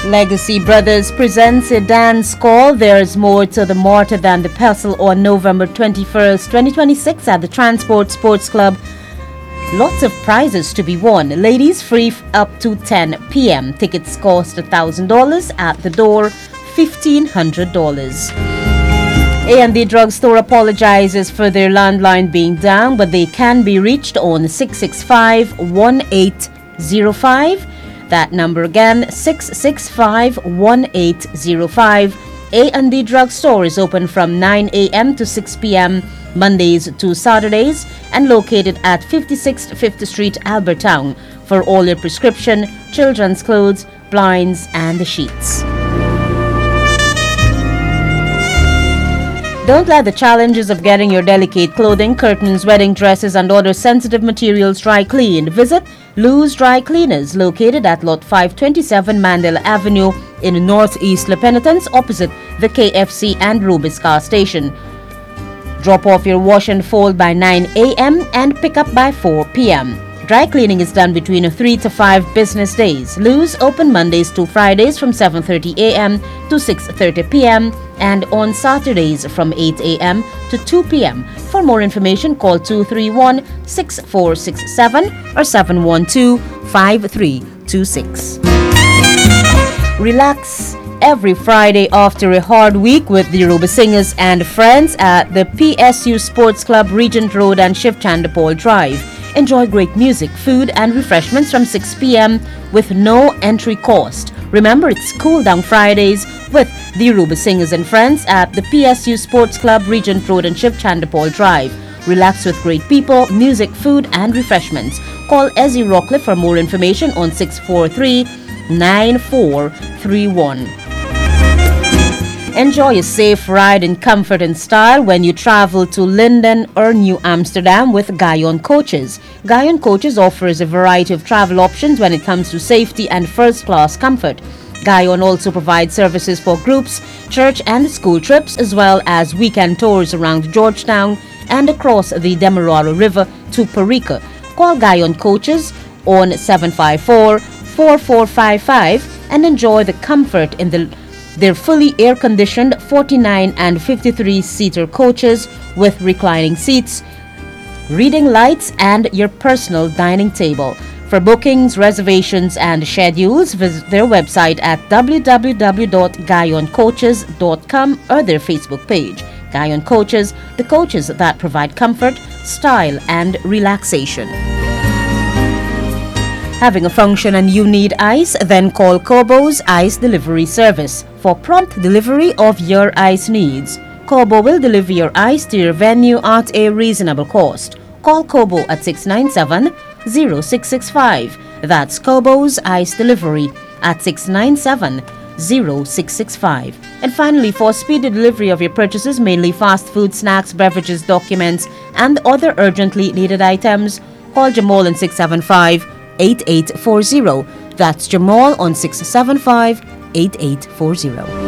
Legacy Brothers presents a dance call. There's more to the mortar than the pestle on November 21st, 2026 at the Transport Sports Club. Lots of prizes to be won. Ladies free up to 10 p.m. Tickets cost $1,000. At the door, $1,500. A&D Drugstore apologizes for their landline being down, but they can be reached on 665-1805. That number again, 665-1805. A&D Drugstore is open from 9 a.m. to 6 p.m. Mondays to Saturdays and located at 56th 5th Street, Albertown for all your prescription, children's clothes, blinds, and sheets. Don't let the challenges of getting your delicate clothing, curtains, wedding dresses, and other sensitive materials dry cleaned. Visit Lou's Dry Cleaners, located at Lot 527 Mandela Avenue in Northeast La Penitence, opposite the KFC and Rubis car station. Drop off your wash and fold by 9 a.m. and pick up by 4 p.m. Dry cleaning is done between 3 to 5 business days. Lou's open Mondays to Fridays from 7:30 a.m. to 6:30 p.m. and on Saturdays from 8 a.m. to 2 p.m. For more information, call 231-6467 or 712-5326. Relax every Friday after a hard week with the Yoruba Singers and Friends at the PSU Sports Club, Regent Road and Shiv Chandapal Drive. Enjoy great music, food and refreshments from 6 p.m. with no entry cost. Remember, it's Cool Down Fridays with the Yoruba Singers and Friends at the PSU Sports Club, Regent Road and Shiv Chandapal Drive. Relax with great people, music, food and refreshments. Call Ezzy Rockcliffe for more information on 643-9431. Enjoy a safe ride in comfort and style when you travel to Linden or New Amsterdam with Guyon Coaches. Guyon Coaches offers a variety of travel options when it comes to safety and first-class comfort. Guyon also provides services for groups, church and school trips, as well as weekend tours around Georgetown and across the Demerara River to Parika. Call Guyon Coaches on 754-4455 and enjoy the comfort in their fully air-conditioned 49 and 53-seater coaches with reclining seats, reading lights, and your personal dining table. For bookings, reservations, and schedules, visit their website at www.guyoncoaches.com or their Facebook page. Guyon Coaches, the coaches that provide comfort, style, and relaxation. Having a function and you need ice? Then call Kobo's Ice Delivery Service for prompt delivery of your ice needs. Kobo will deliver your ice to your venue at a reasonable cost. Call Kobo at 697-0665. That's Kobo's Ice Delivery at 697-0665. And finally, for speedy delivery of your purchases, mainly fast food, snacks, beverages, documents, and other urgently needed items, call Jamal on 675-8840. That's Jamal on 675-8840.